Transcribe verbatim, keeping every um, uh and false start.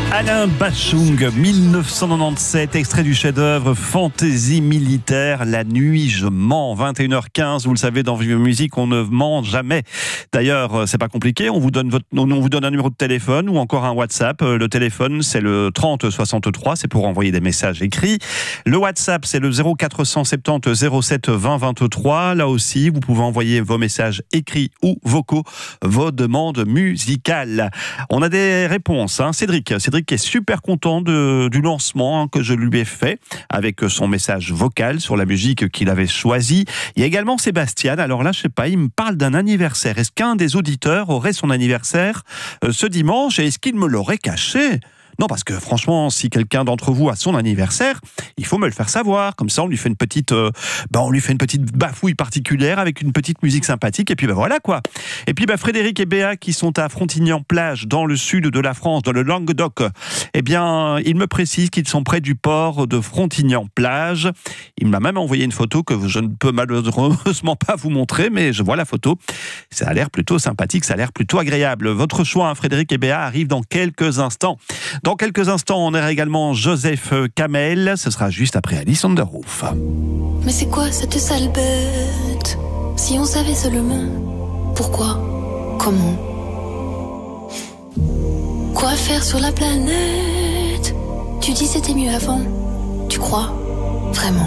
Alain Bachung, mille neuf cent quatre-vingt-dix-sept, extrait du chef-d'œuvre Fantaisie militaire, La nuit je mens, vingt et une heures quinze. Vous le savez, dans Vive Musique, on ne ment jamais. D'ailleurs, c'est pas compliqué, on vous donne votre, on vous donne un numéro de téléphone ou encore un WhatsApp. Le téléphone, c'est le trente soixante-trois, c'est pour envoyer des messages écrits. Le WhatsApp, c'est le zéro quatre cent soixante-dix zéro sept vingt vingt-trois. Là aussi, vous pouvez envoyer vos messages écrits ou vocaux, vos demandes musicales. On a des réponses, hein. Cédric, Cédric qui est super content de, du lancement hein, que je lui ai fait avec son message vocal sur la musique qu'il avait choisie. Il y a également Sébastien. Alors là, je sais pas, il me parle d'un anniversaire. Est-ce qu'un des auditeurs aurait son anniversaire euh, ce dimanche et est-ce qu'il me l'aurait caché ? Non, parce que franchement, si quelqu'un d'entre vous a son anniversaire, il faut me le faire savoir. Comme ça, on lui fait une petite, euh, ben on lui fait une petite bafouille particulière avec une petite musique sympathique. Et puis ben voilà quoi. Et puis ben Frédéric et Béa qui sont à Frontignan-Plage, dans le sud de la France, dans le Languedoc. Eh bien, ils me précisent qu'ils sont près du port de Frontignan-Plage. Il m'a même envoyé une photo que je ne peux malheureusement pas vous montrer, mais je vois la photo. Ça a l'air plutôt sympathique, ça a l'air plutôt agréable. Votre choix, hein, Frédéric et Béa, arrive dans quelques instants. Dans quelques instants, on aura également Joseph Kamel. Ce sera juste après Alice on the Roof. Mais c'est quoi cette sale bête? Si on savait seulement pourquoi, comment, quoi faire sur la planète? Tu dis c'était mieux avant. Tu crois vraiment?